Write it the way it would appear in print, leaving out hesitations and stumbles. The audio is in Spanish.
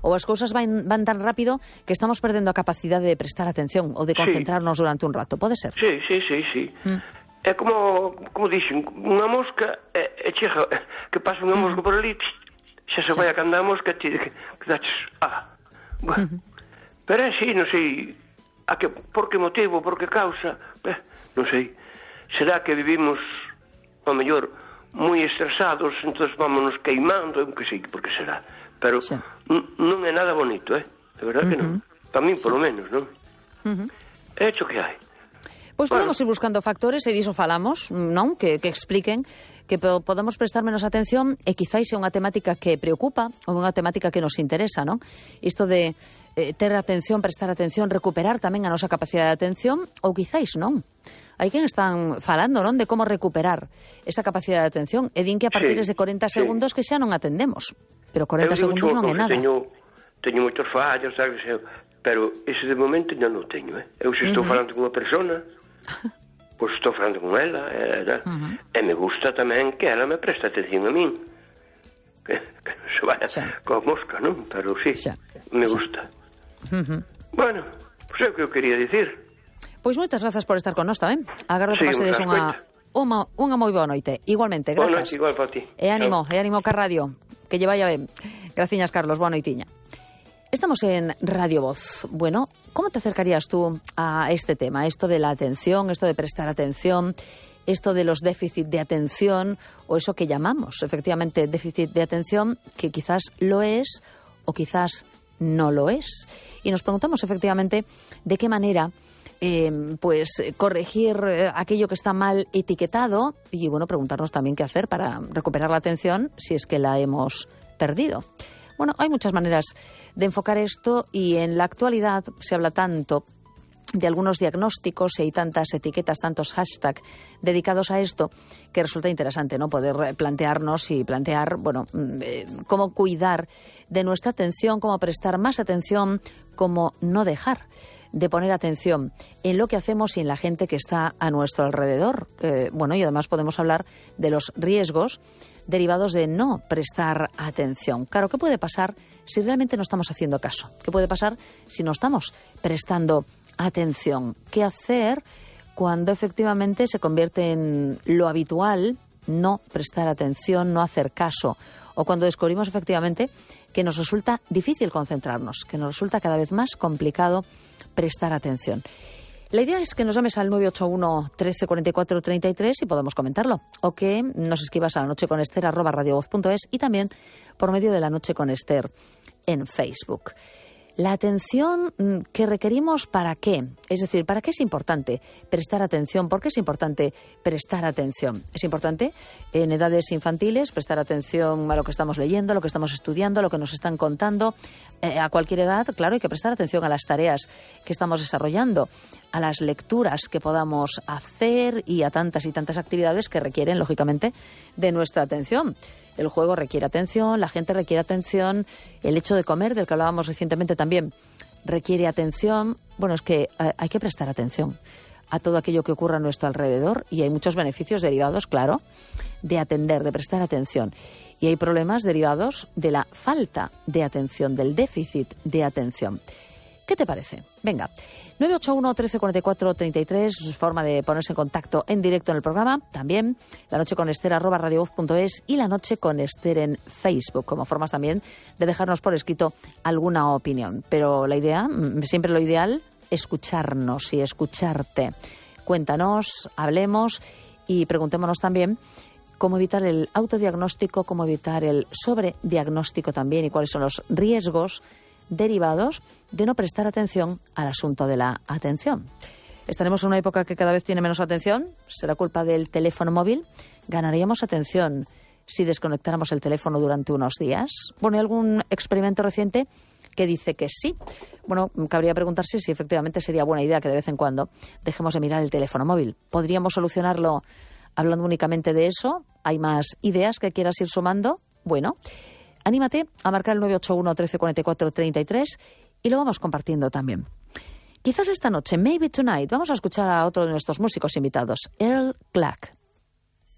ou as cousas van tan rápido que estamos perdendo a capacidade de prestar atención ou de concentrarnos durante un rato, pode ser? Sí. É como dixen, unha mosca chega, que pasa unha mosca por ali, xa se vai a canda a mosca que daches, bueno. Pero así, non sei por que motivo, por que causa, non sei. Será que vivimos, ao mellor, moi estresados, entón vámonos queimando, que sei por que será. Pero non é nada bonito, de verdad que non. Para min, polo menos, non? É hecho que hai. Pois podemos ir buscando factores, e diso falamos, non? Que expliquen que podemos prestar menos atención e quizáis é unha temática que preocupa ou unha temática que nos interesa, non? Isto de ter atención, prestar atención, recuperar tamén a nosa capacidade de atención, ou quizáis non. Hai quen están falando, non? De como recuperar esa capacidade de atención e din que a partir de 40 segundos que xa non atendemos. Pero 40 segundos non é nada. Teño moitos fallos, sabes? Pero ese de momento non o teño, Eu se estou falando con unha persona, pois estou falando con ela, e me gusta tamén que ela me preste atención a min. Que non se vaya con mosca, non? Pero sí, me gusta. Bueno, pois é o que eu quería dicir. Pois moitas grazas por estar con nós tamén. Agardo que pasedes unha moi boa noite. Igualmente, grazas. Boa noite, igual para ti. E ánimo ca radio, que lle vaya ben. Graciñas, Carlos, boa noitiña. Estamos en Radio Voz. Bueno, ¿cómo te acercarías tú a este tema? Esto de la atención, esto de prestar atención, esto de los déficits de atención, o eso que llamamos efectivamente déficit de atención, que quizás lo es o quizás no lo es. Y nos preguntamos efectivamente de qué manera corregir aquello que está mal etiquetado y, bueno, preguntarnos también qué hacer para recuperar la atención si es que la hemos perdido. Bueno, hay muchas maneras de enfocar esto y en la actualidad se habla tanto de algunos diagnósticos y hay tantas etiquetas, tantos hashtags dedicados a esto que resulta interesante, ¿no? Poder plantearnos y plantear, bueno, cómo cuidar de nuestra atención, cómo prestar más atención, cómo no dejar de poner atención en lo que hacemos y en la gente que está a nuestro alrededor. Bueno, y además podemos hablar de los riesgos derivados de no prestar atención. Claro, ¿qué puede pasar si realmente no estamos haciendo caso? ¿Qué puede pasar si no estamos prestando atención? ¿Qué hacer cuando efectivamente se convierte en lo habitual no prestar atención, no hacer caso? O cuando descubrimos efectivamente que nos resulta difícil concentrarnos, que nos resulta cada vez más complicado prestar atención. La idea es que nos llames al 981 13 44 33 y podamos comentarlo. O que nos escribas a lanocheconester@radiovoz.es y también por medio de La Noche con Ester en Facebook. La atención que requerimos, ¿para qué? Es decir, ¿para qué es importante prestar atención? ¿Por qué es importante prestar atención? Es importante en edades infantiles prestar atención a lo que estamos leyendo, a lo que estamos estudiando, a lo que nos están contando. A cualquier edad, claro, hay que prestar atención a las tareas que estamos desarrollando, a las lecturas que podamos hacer y a tantas y tantas actividades que requieren, lógicamente, de nuestra atención. El juego requiere atención, la gente requiere atención, el hecho de comer, del que hablábamos recientemente también, requiere atención. Bueno, es que hay que prestar atención a todo aquello que ocurra a nuestro alrededor y hay muchos beneficios derivados, claro, de atender, de prestar atención. Y hay problemas derivados de la falta de atención, del déficit de atención. ¿Qué te parece? Venga, 981 13 44 33, forma de ponerse en contacto en directo en el programa. También La Noche con Ester @radiovoz.es y La Noche con Ester en Facebook, como formas también de dejarnos por escrito alguna opinión. Pero la idea, siempre lo ideal, escucharnos y escucharte. Cuéntanos, hablemos y preguntémonos también cómo evitar el autodiagnóstico, cómo evitar el sobrediagnóstico también y cuáles son los riesgos derivados de no prestar atención al asunto de la atención. Estaremos en una época que cada vez tiene menos atención. ¿Será culpa del teléfono móvil? ¿Ganaríamos atención si desconectáramos el teléfono durante unos días? Bueno, hay algún experimento reciente que dice que sí. Bueno, cabría preguntarse si efectivamente sería buena idea que de vez en cuando dejemos de mirar el teléfono móvil. ¿Podríamos solucionarlo hablando únicamente de eso? ¿Hay más ideas que quieras ir sumando? Bueno, anímate a marcar el 981 13 44 33 y lo vamos compartiendo también. Quizás esta noche, Maybe Tonight, vamos a escuchar a otro de nuestros músicos invitados, Earl Clark.